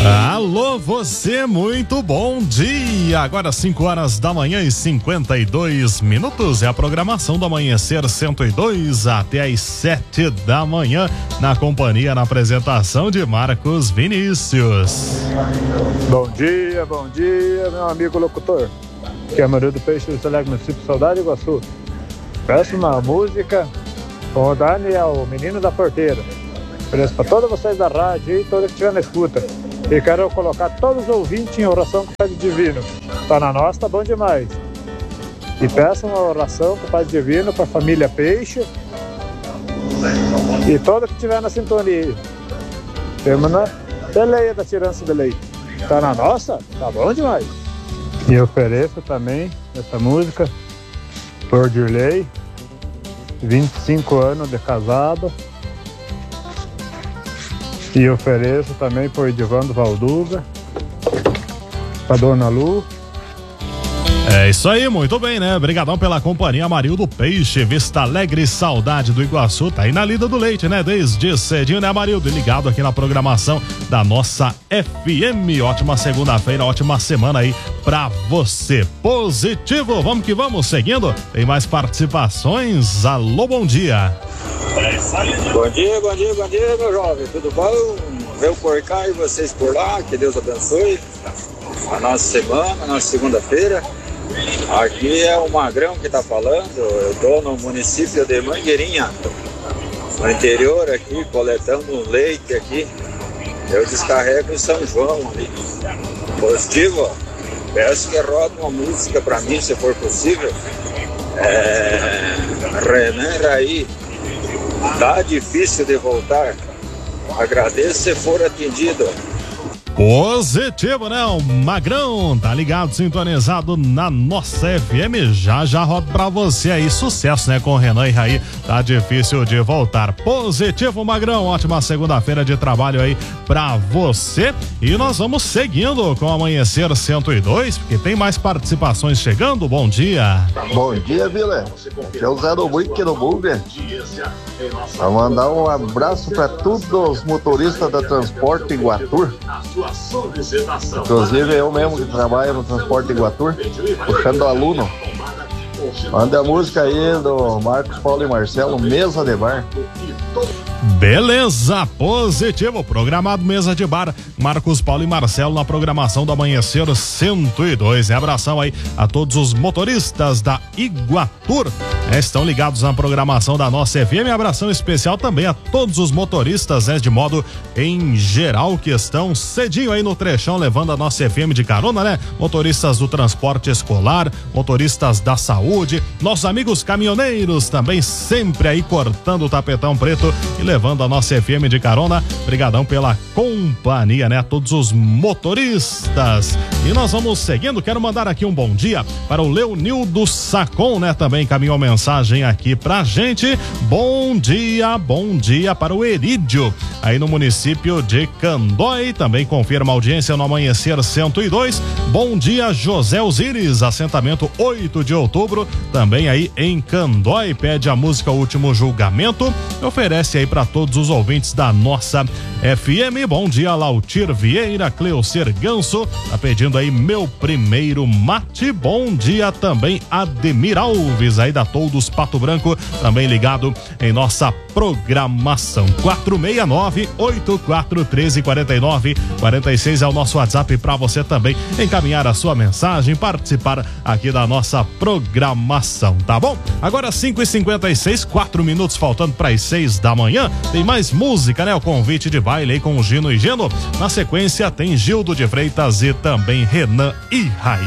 Alô, você, muito bom dia! Agora 5 horas da manhã e 52 minutos. É a programação do Amanhecer 102 até às 7 da manhã, na companhia, na apresentação de Marcos Vinícius. Bom dia, meu amigo locutor. Que é Maria do Peixe do Alegre, município de Saudade, Iguaçu. Peço uma música com o Daniel, o menino da porteira. Ofereço para todos vocês da rádio e todos que estiver na escuta. E quero colocar todos os ouvintes em oração com o Pai Divino. Tá na nossa, tá bom demais. E peço uma oração com o Pai Divino para a família Peixe e todos que estiver na sintonia. Temos na peleia da tirança de leite. Tá na nossa, tá bom demais. E ofereço também essa música por Dirley, 25 anos de casado. E ofereço também por Edivando Valduga, pra Dona Lu. É isso aí, muito bem, né? Obrigadão pela companhia, Amarildo Peixe, Vista Alegre, Saudade do Iguaçu, tá aí na lida do leite, né? Desde cedinho, né, Amarildo? Ligado aqui na programação da nossa FM. Ótima segunda-feira, ótima semana aí pra você. Positivo, vamos que vamos, seguindo. Tem mais participações. Alô, bom dia. Bom dia, meu jovem, tudo bom? Eu por cá e vocês por lá, que Deus abençoe a nossa semana, a nossa segunda-feira. Aqui é o Magrão que tá falando, eu tô no município de Mangueirinha, no interior aqui, coletando leite aqui. Eu descarrego em São João ali. Positivo, peço que roda uma música pra mim, se for possível. Renan Raí. Tá difícil de voltar. Agradeço se for atendido. Positivo, né? O Magrão tá ligado, sintonizado na nossa FM. Já roda pra você aí. Sucesso, né? Com o Renan e Raí. Tá difícil de voltar. Positivo, Magrão. Ótima segunda-feira de trabalho aí pra você. E nós vamos seguindo com o Amanhecer 102, porque tem mais participações chegando. Bom dia. Bom dia, Vila. Aqui é o Zé do Buique no Bugre. Vou mandar um abraço para todos os motoristas da Transporte Iguatur. Inclusive eu mesmo que trabalho no Transporte Iguatur, puxando aluno. Manda a música aí do Marcos, Paulo e Marcelo, Mesa de Bar. Beleza, positivo, programado Mesa de Bar, Marcos, Paulo e Marcelo na programação do Amanhecer 102. Abração aí a todos os motoristas da Iguatur, estão ligados na programação da nossa FM. Abração especial também a todos os motoristas, de modo em geral, que estão cedinho aí no trechão levando a nossa FM de carona, né? Motoristas do transporte escolar, motoristas da saúde, nossos amigos caminhoneiros também sempre aí cortando o tapetão preto e levando a nossa FM de carona. Obrigadão pela companhia, né? A todos os motoristas. E nós vamos seguindo. Quero mandar aqui um bom dia para o Leonildo Sacon, né? Também encaminhou mensagem aqui pra gente. Bom dia para o Erídio, aí no município de Candói. Também confirma a audiência no Amanhecer 102. Bom dia, José Osíris, assentamento 8 de outubro, também aí em Candói. Pede a música Último Julgamento. Oferece aí para todos os ouvintes da nossa FM. Bom dia, Lautir Vieira, Cleucer Ganso, tá pedindo aí Meu Primeiro Mate. Bom dia também, Ademir Alves, aí da Toldos Pato Branco, também ligado em nossa programação. 469-8413-49-46 é o nosso WhatsApp para você também encaminhar a sua mensagem, participar aqui da nossa programação, tá bom? Agora 5h56, 4 minutos faltando para as 6 da manhã. Tem mais música, né? O convite de baile aí com o Gino e Geno. Na sequência tem Gildo de Freitas e também Renan e Raí.